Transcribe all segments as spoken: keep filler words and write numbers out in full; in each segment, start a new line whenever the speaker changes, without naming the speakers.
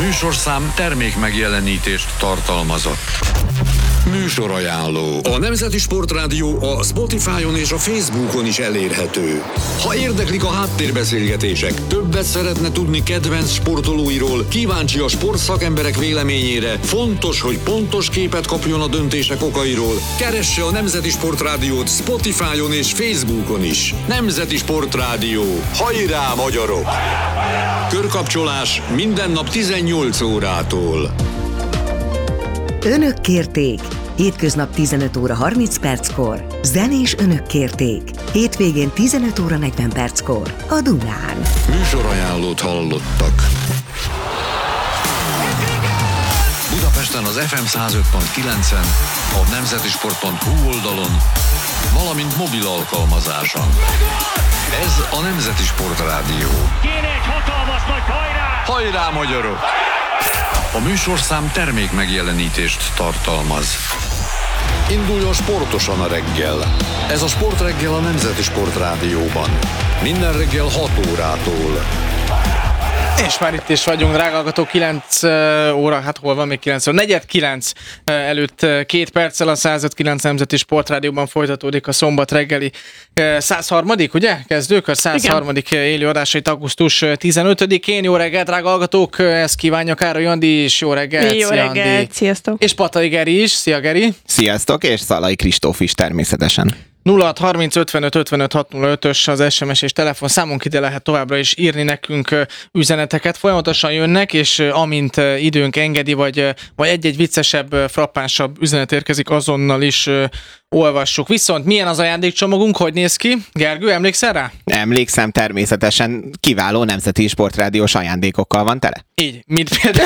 műsorszám termék megjelenítést tartalmazott. Műsorajánló. A Nemzeti Sportrádió a Spotify-on és a Facebookon is elérhető. Ha érdeklik a háttérbeszélgetések, többet szeretne tudni kedvenc sportolóiról, kíváncsi a sportszakemberek véleményére, fontos, hogy pontos képet kapjon a döntések okairól, keresse a Nemzeti Sportrádiót Spotify-on és Facebookon is. Nemzeti Sportrádió. Hajrá, magyarok! Körkapcsolás minden nap tizennyolc órától.
Önök kérték. Hétköznap tizenöt óra harminc perckor. Zenés önök kérték. Hétvégén tizenöt óra negyven perckor. A Dunán.
Műsorajánlót hallottak. Budapesten az ef em száz öt pont kilencen, a nemzetisport pont hu oldalon, valamint mobil alkalmazáson. Ez a Nemzeti Sportrádió.
Kéne egy hatalmas nagy hajrá!
Hajrá, magyarok! A műsorszám termék megjelenítést tartalmaz. Induljon sportosan a reggel. Ez a Sportreggel a Nemzeti Sportrádióban. Minden reggel hat órától.
És már itt is vagyunk, drága hallgatók, kilenc óra, hát hol van még kilenc óra? negyed kilenc előtt két perccel a száz öt kilenc Nemzeti Sportrádióban folytatódik a szombat reggeli száz harmadik, ugye? Kezdőkör száz harmadik élő adásait augusztus tizenötödikén. Jó reggelt, drága hallgatók, ezt kívánja Károly Andi, és jó reggelt,
Jó reggelt, sziasztok!
És Patai Geri is, szia Geri!
Sziasztok, és Szalai Kristóf is természetesen.
nulla hat harminc ötvenöt ötvenöt hat nulla ötös az es em es és telefonszámunk, ide lehet továbbra is írni nekünk üzeneteket. Folyamatosan jönnek, és amint időnk engedi, vagy, vagy egy-egy viccesebb, frappánsabb üzenet érkezik, azonnal is olvassuk. Viszont milyen az ajándékcsomagunk, hogy néz ki? Gergő, emlékszel rá?
Emlékszem, természetesen kiváló Nemzeti Sportrádiós ajándékokkal van tele.
Így, mint például.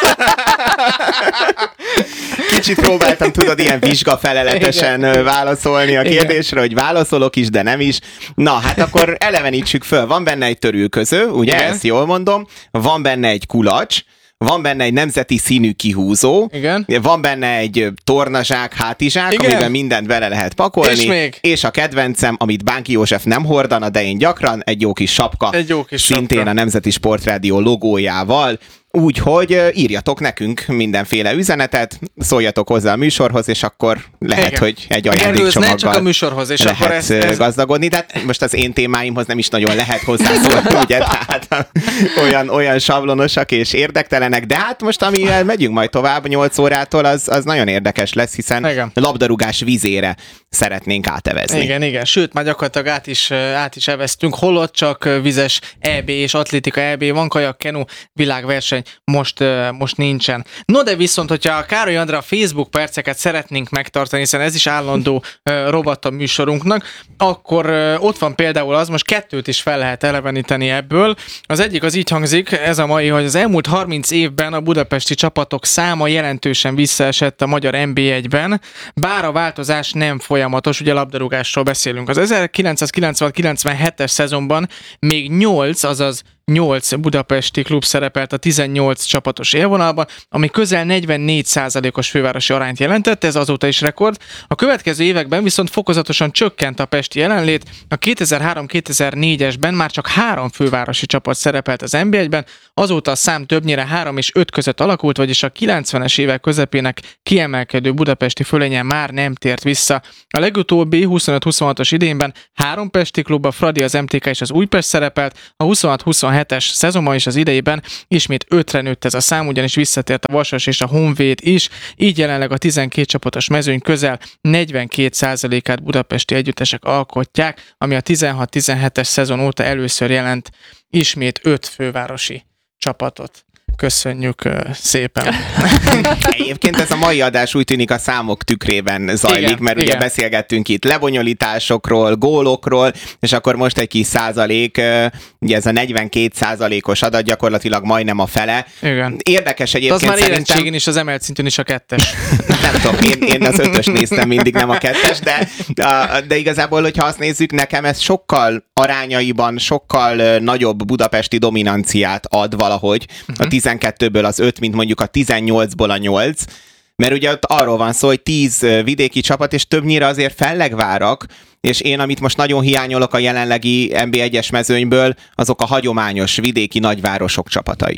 Kicsit próbáltam, tudod, ilyen vizsgafelületesen Igen. válaszolni a kérdésre, Igen. hogy válaszolok is, de nem is. Na, hát akkor elevenítsük föl. Van benne egy törülköző, ugye, Igen. ezt jól mondom. Van benne egy kulacs. Van benne egy nemzeti színű kihúzó,
Igen.
van benne egy tornazsák, hátizsák, Igen. amiben mindent bele lehet pakolni,
és, még?
és a kedvencem, amit Bánki József nem hordana, de én gyakran, egy jó kis sapka,
egy jó kis
szintén
sapka.
A Nemzeti Sportrádió logójával. Úgyhogy írjatok nekünk mindenféle üzenetet, szóljatok hozzá a műsorhoz, és akkor lehet, Igen. hogy egy ajándékcsomaggal
csak a műsorhoz, és
lehet
akkor ezt, ez...
gazdagodni. De most az én témáimhoz nem is nagyon lehet hozzászólni, ugye? Tehát olyan, olyan sablonosak és érdektelenek. De hát most, amivel megyünk majd tovább nyolc órától, az, az nagyon érdekes lesz, hiszen
Igen.
labdarúgás vízére szeretnénk átevezni.
Igen, igen. Sőt, már gyakorlatilag át is, át is eveztünk. Holott csak vizes é bé és atlétika é bé van, kajak, kenu, világverseny most, most nincsen. No, de viszont, hogyha a Károly Andra Facebook perceket szeretnénk megtartani, hiszen ez is állandó rovat a műsorunknak, akkor ott van például az, most kettőt is fel lehet eleveníteni ebből. Az egyik az így hangzik, ez a mai, hogy az elmúlt harminc évben a budapesti csapatok száma jelentősen visszaesett a magyar en bé egyben, bár a változás nem folyamatos, ugye labdarúgásról beszélünk. Az ezerkilencszázkilencvenhat kilencvenhetes szezonban még nyolc, azaz nyolc budapesti klub szerepelt a tizennyolc csapatos élvonalban, ami közel negyvennégy százalékos fővárosi arányt jelentett, ez azóta is rekord. A következő években viszont fokozatosan csökkent a pesti jelenlét, a kétezer-három kétezer-négyesben már csak három fővárosi csapat szerepelt az en bé egyben, azóta a szám többnyire három és öt között alakult, vagyis a kilencvenes évek közepének kiemelkedő budapesti fölényen már nem tért vissza. A legutóbbi huszonöt-huszonhatos idényben három pesti klub, a Fradi, az em té ká és az Újpest szerepelt, a huszonhat huszonhetes szezonban is az idejében ismét ötre nőtt ez a szám, ugyanis visszatért a Vasas és a Honvéd is, így jelenleg a tizenkét csapatos mezőny közel negyvenkét százalékát budapesti együttesek alkotják, ami a tizenhat-tizenhetes szezon óta először jelent ismét öt fővárosi csapatot. Köszönjük uh, szépen.
Egyébként ez a mai adás úgy tűnik a számok tükrében zajlik, igen, mert igen. ugye beszélgettünk itt lebonyolításokról, gólokról, és akkor most egy kis százalék, ugye ez a negyvenkét százalékos adat gyakorlatilag majdnem a fele.
Igen.
Érdekes egyébként
de az már
szerintem...
érettségén is, az emelt szintűn is a kettes.
Nem tudom, én, én az ötös néztem mindig, nem a kettes, de, de igazából, hogyha azt nézzük, nekem ez sokkal arányaiban, sokkal nagyobb budapesti dominanciát ad valahogy uh-huh. a tizenkettőből az öt, mint mondjuk a tizennyolcból a nyolc, mert ugye ott arról van szó, hogy tíz vidéki csapat, és többnyire azért Fellegvárak, és én, amit most nagyon hiányolok a jelenlegi en bé egyes mezőnyből, azok a hagyományos vidéki nagyvárosok csapatai.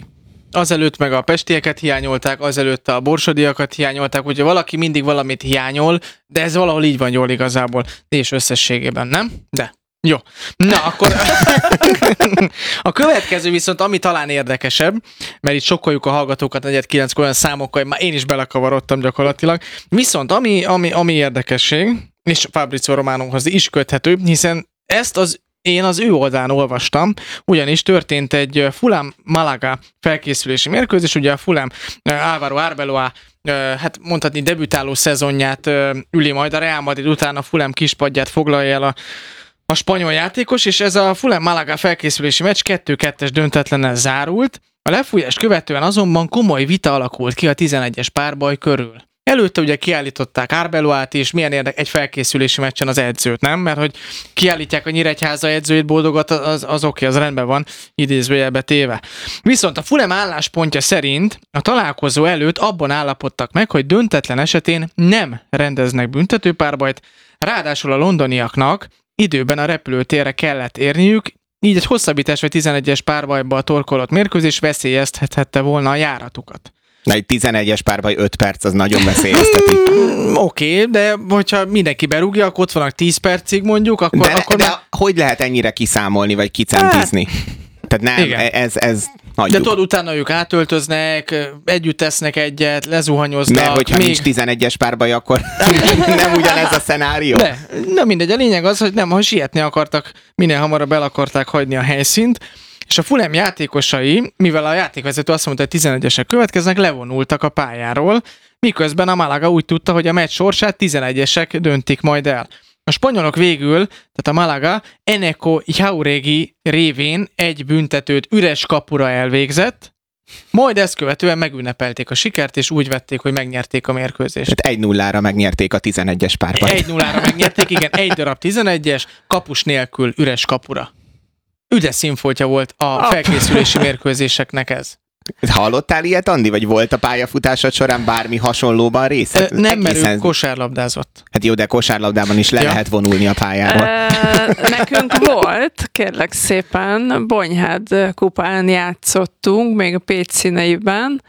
azelőtt meg a pestieket hiányolták, azelőtt a borsodiakat hiányolták, úgyhogy valaki mindig valamit hiányol, de ez valahol így van jól igazából, és összességében, nem? De... Jó. Na, akkor a következő viszont, ami talán érdekesebb, mert itt sokkoljuk a hallgatókat negyed kilenckor olyan számokkal, már én is belekavarodtam gyakorlatilag, viszont ami, ami, ami érdekesség, és Fabrizio Romanohoz is köthető, hiszen ezt az én az ő oldalán olvastam, ugyanis történt egy Fulham-Malaga felkészülési mérkőzés, ugye a Fulham Álvaro Arbeloa, hát mondhatni debütáló szezonját üli majd, a Real Madrid után a Fulham kispadját foglalja el a a spanyol játékos, és ez a Fulham-Malaga felkészülési meccs kettő kettes döntetlennel zárult, a lefújást követően azonban komoly vita alakult ki a tizenegyes párbaj körül. Előtte ugye kiállították Arbeloát is, milyen érdek egy felkészülési meccsen az edzőt, nem? Mert hogy kiállítják a Nyíregyháza edzőjét, boldogat, az, az oké, az rendben van, idézőjelbe téve. Viszont a Fulham álláspontja szerint a találkozó előtt abban állapodtak meg, hogy döntetlen esetén nem rendeznek büntetőpárbajt, ráadásul a londoniaknak időben a repülőtérre kellett érniük, így egy hosszabbítás vagy tizenegyes párbajba a torkolott mérkőzés veszélyeztethette volna a járatukat.
Na, egy tizenegyes párbaj öt perc, az nagyon veszélyezteti.
Oké, okay, de hogyha mindenki berúgja, akkor ott vannak tíz percig mondjuk, akkor...
De,
akkor
de
már...
hogy lehet ennyire kiszámolni, vagy kicentizni? Tehát nem, igen. ez... ez
hagyjuk. De tudod, utána ők átöltöznek, együtt tesznek egyet, lezuhanyoznak.
Mert hogyha még... nincs tizenegyes párbaj, akkor nem ugyanez a szenárió.
De, na mindegy, a lényeg az, hogy nem, ha sietni akartak, minél hamarabb el akarták hagyni a helyszínt, és a Fulham játékosai, mivel a játékvezető azt mondta, hogy tizenegyesek következnek, levonultak a pályáról, miközben a Malaga úgy tudta, hogy a meccs sorsát tizenegyesek döntik majd el. A spanyolok végül, tehát a Malaga, Eneko Jauregi révén egy büntetőt üres kapura elvégzett, majd ezt követően megünnepelték a sikert, és úgy vették, hogy megnyerték a mérkőzést.
Tehát egy nullára megnyerték a tizenegyes párbajt.
egy nullára megnyerték, igen, egy darab tizenegyes, kapus nélkül üres kapura. Üdes színfoltja volt a felkészülési mérkőzéseknek ez.
Hallottál ilyet, Andi? Vagy volt a pályafutásod során bármi hasonlóban részt?
Nem, mert ő kosárlabdázott.
Hát jó, de kosárlabdában is le ja. lehet vonulni a pályáról.
E, nekünk volt, kérlek szépen, Bonyhád kupán játszottunk, még a Pécs színeiben,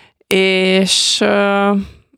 és uh,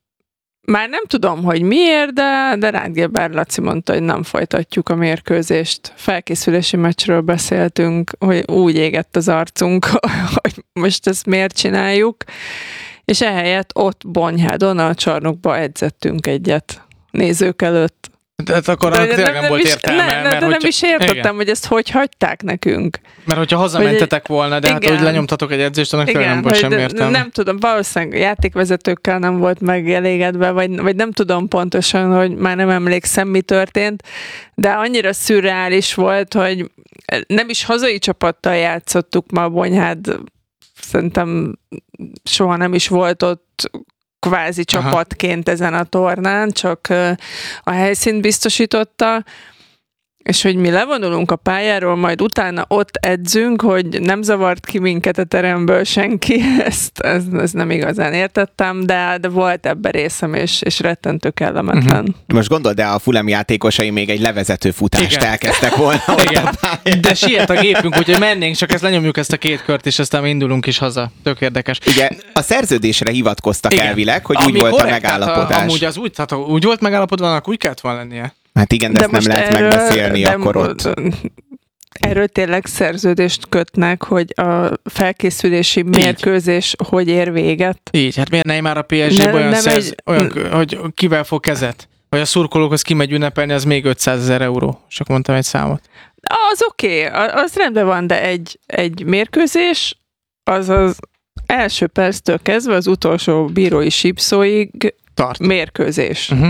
már nem tudom, hogy miért, de, de Rádgéber Laci mondta, hogy nem folytatjuk a mérkőzést. Felkészülési meccsről beszéltünk, hogy úgy égett az arcunk, hogy most ezt miért csináljuk, és ehelyett ott Bonyhádon a csarnokba edzettünk egyet nézők előtt.
De hát akkor de, tényleg nem, nem volt értelme.
Ne,
mert
de
hogyha,
nem is értettem,
igen.
hogy ezt hogy hagyták nekünk.
Mert hogyha hazamentetek hogy, volna, de igen. hát hogy lenyomtatok egy edzést, annak tényleg nem volt semmi értelme.
Nem tudom, valószínűleg játékvezetőkkel nem volt megelégedve, vagy, vagy nem tudom pontosan, hogy már nem emlékszem, mi történt, de annyira szürreális volt, hogy nem is hazai csapattal játszottuk ma, Bonyhád szerintem soha nem is volt ott kvázi Aha. csapatként ezen a tornán, csak a helyszínt biztosította, és hogy mi levonulunk a pályáról, majd utána ott edzünk, hogy nem zavart ki minket a teremből senki, ezt, ezt, ezt nem igazán értettem, de, de volt ebben részem, és, és rettentő kellemetlen. Uh-huh.
Most gondold, de a Fulham játékosai még egy levezető futást Igen. elkezdtek volna.
Igen. De siet a gépünk, úgyhogy mennénk, csak ezt lenyomjuk ezt a két kört, és aztán indulunk is haza. Tök érdekes.
Ugye a szerződésre hivatkoztak Igen. elvileg, hogy Ami úgy volt korrekt, a megállapodás.
A, amúgy az úgy, tehát úgy volt megállapodva, annak úgy kellett volna lennie.
Hát igen, de, de ezt nem lehet erről, megbeszélni akkor ott.
Erről tényleg szerződést kötnek, hogy a felkészülési Így. mérkőzés hogy ér véget.
Így, hát miért Neymar a pé es gé-ben olyan, szerz, egy... olyan, hogy kivel fog kezet? Vagy a szurkolókhoz kimegy ünnepelni, az még ötszázezer euró. Csak mondtam egy számot.
Az oké, okay, az rendben van, de egy, egy mérkőzés, az az első perctől kezdve az utolsó bírói sípszóig Tart. mérkőzés. Uh-huh.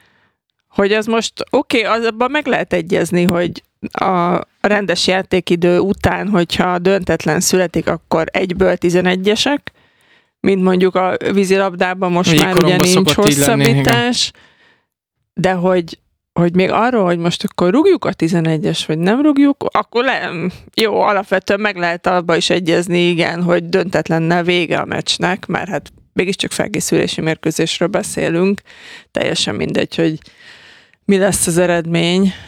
Hogy az most oké, okay, az abban meg lehet egyezni, hogy a rendes játékidő után, hogyha döntetlen születik, akkor egyből tizenegyesek, mint mondjuk a vízilabdában most Még már ugye nincs hosszabbítás, de hogy, hogy még arról, hogy most akkor rúgjuk a tizenegyes, vagy nem rúgjuk, akkor le, jó, alapvetően meg lehet abba is egyezni, igen, hogy döntetlennel vége a meccsnek, mert hát mégiscsak felkészülési mérkőzésről beszélünk, teljesen mindegy, hogy mi lesz az eredmény.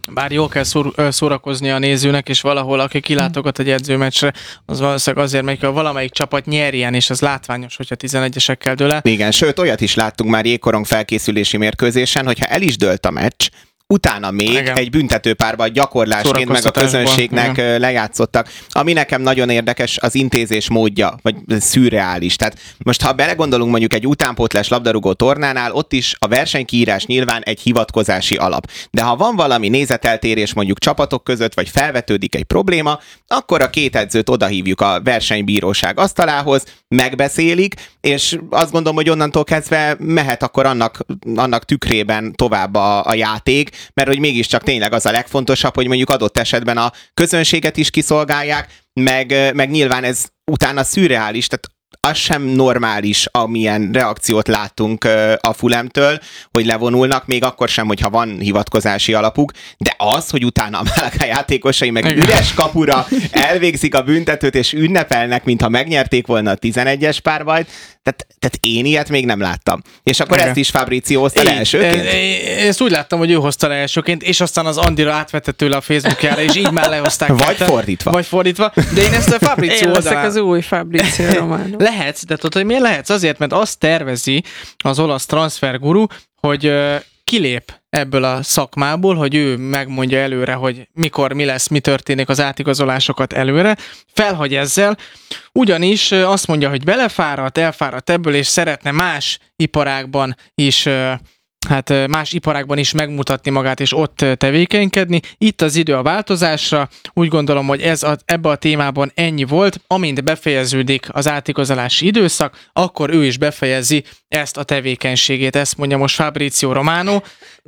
Bár jól kell szór, szórakozni a nézőnek, és valahol, aki kilátogat egy edzőmeccsre, az valószínűleg azért megy, hogy valamelyik csapat nyerjen, és az látványos, hogyha tizenegyesekkel dől el.
Igen, sőt, olyat is láttunk már jégkorong felkészülési mérkőzésen, hogyha el is dőlt a meccs, utána még igen. egy büntetőpárban gyakorlásként meg a közönségnek igen. lejátszottak. Ami nekem nagyon érdekes, az intézés módja, vagy szürreális. Tehát most ha belegondolunk mondjuk egy utánpótlás labdarúgó tornánál, ott is a versenykiírás nyilván egy hivatkozási alap. De ha van valami nézeteltérés mondjuk csapatok között, vagy felvetődik egy probléma, akkor a két edzőt odahívjuk a versenybíróság asztalához, megbeszélik, és azt gondolom, hogy onnantól kezdve mehet akkor annak, annak tükrében tovább a, a játék, mert hogy mégiscsak tényleg az a legfontosabb, hogy mondjuk adott esetben a közönséget is kiszolgálják, meg, meg nyilván ez utána szürreális, tehát az sem normális, amilyen reakciót láttunk a Fulhamtől, hogy levonulnak, még akkor sem, hogyha van hivatkozási alapuk, de az, hogy utána a Málaga játékosai meg üres kapura elvégzik a büntetőt, és ünnepelnek, mintha megnyerték volna a tizenegyes párbajt, tehát, tehát én ilyet még nem láttam. És akkor igen. ezt is Fabrizio hozta le elsőként?
Ezt úgy láttam, hogy ő hozta le elsőként, és aztán az Andira átvette tőle a Facebookjára, és így már lehozták.
Vagy fordítva. fordítva.
Vagy fordítva. De én ezt a Fabrizio oldalán...
az új Fabrizio Romano.
Lehetsz, de tudod, hogy miért lehetsz? Azért, mert azt tervezi az olasz transferguru, hogy kilép ebből a szakmából, hogy ő megmondja előre, hogy mikor, mi lesz, mi történik, az átigazolásokat előre, felhagy ezzel, ugyanis azt mondja, hogy belefáradt, elfáradt ebből, és szeretne más iparágban is hát más iparágban is megmutatni magát, és ott tevékenykedni. Itt az idő a változásra. Úgy gondolom, hogy ez a, ebbe a témában ennyi volt. Amint befejeződik az átigazolási időszak, akkor ő is befejezi ezt a tevékenységét. Ezt mondja most Fabrizio Romano.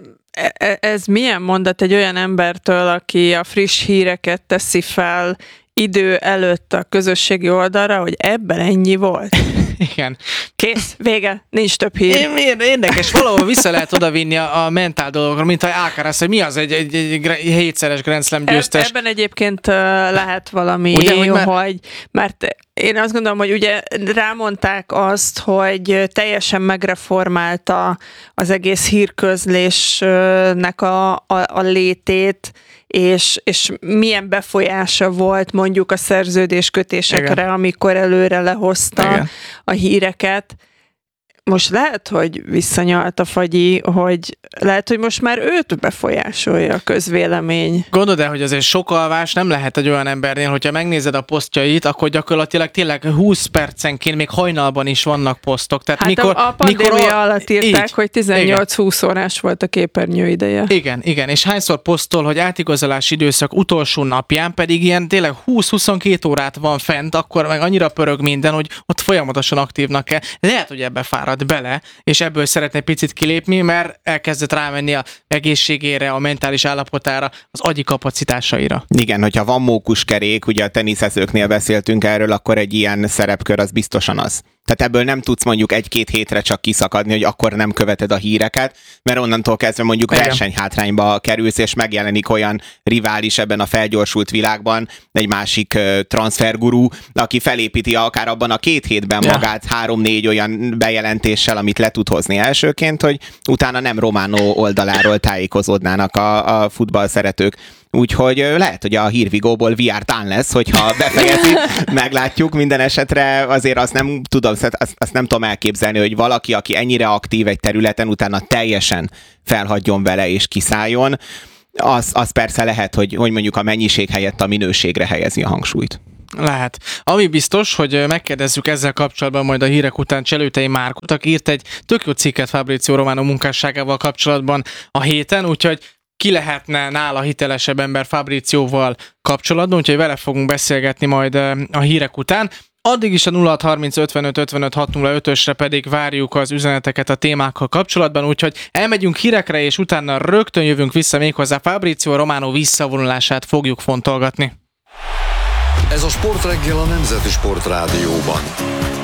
Ez milyen mondat egy olyan embertől, aki a friss híreket teszi fel idő előtt a közösségi oldalra, hogy ebben ennyi volt?
Igen.
Kész, vége, nincs több hír.
Érdekes, valahol vissza lehet odavinni a, a mentál dolgokra, mint a Alcaraz, hogy mi az egy, egy, egy, egy hétszeres Grand Slam győztes.
Ebben egyébként uh, lehet valami,
ugye, hogy már...
hogy, mert én azt gondolom, hogy ugye rámondták azt, hogy teljesen megreformálta az egész hírközlésnek a, a, a létét, és, és milyen befolyása volt mondjuk a szerződéskötésekre, igen. amikor előre lehozta igen. a híreket. Most lehet, hogy visszanyalt a fagyi, hogy lehet, hogy most már őt befolyásolja a közvélemény.
Gondolod el, hogy azért sok alvás nem lehet egy olyan embernél, hogyha megnézed a posztjait, akkor gyakorlatilag tényleg húsz percenként, még hajnalban is vannak posztok. Tehát
hát
mikor,
a, a pandémia
mikor a...
alatt írták, így, hogy tizennyolc-húsz órás volt a képernyő ideje.
Igen, igen, és hányszor posztol, hogy átigazolási időszak utolsó napján, pedig ilyen tényleg húsz-huszonkettő órát van fent, akkor meg annyira pörög minden, hogy ott folyamatosan aktívnak kell. Lehet, hogy ebbe fárad bele, és ebből szeretne picit kilépni, mert elkezdett rámenni a egészségére, a mentális állapotára, az agyi kapacitásaira.
Igen, hogyha van mókuskerék, ugye a teniszezőknél beszéltünk erről, akkor egy ilyen szerepkör az biztosan az. Tehát ebből nem tudsz mondjuk egy-két hétre csak kiszakadni, hogy akkor nem követed a híreket, mert onnantól kezdve mondjuk igen. versenyhátrányba kerülsz, és megjelenik olyan rivális ebben a felgyorsult világban, egy másik uh, transfergurú, aki felépíti akár abban a két hétben ja. magát három-négy olyan bejelentéssel, amit le tud hozni elsőként, hogy utána nem Romano oldaláról tájékozódnának a, a futballszeretők. Úgyhogy lehet, hogy a hírvigóból vé er tán lesz, hogyha befejezi, meglátjuk minden esetre, azért azt nem tudom, azt, azt nem tudom elképzelni, hogy valaki, aki ennyire aktív egy területen, utána teljesen felhagyjon vele és kiszálljon, az, az persze lehet, hogy, hogy mondjuk a mennyiség helyett a minőségre helyezi a hangsúlyt.
Lehet. Ami biztos, hogy megkérdezzük ezzel kapcsolatban majd a hírek után Cselőtei Márkot, aki írt egy tök jó cikket Fabrizio Romano munkásságával kapcsolatban a héten, úgyhogy ki lehetne nála hitelesebb ember Fabricióval kapcsolatban, úgyhogy vele fogunk beszélgetni majd a hírek után. Addig is a nulla hat harminc ötvenöt ötvenöt hat nulla ötösre pedig várjuk az üzeneteket a témákkal kapcsolatban, úgyhogy elmegyünk hírekre, és utána rögtön jövünk vissza, méghozzá Fabrizio Romano visszavonulását fogjuk fontolgatni.
Ez a Sportreggel a Nemzeti Sportrádióban.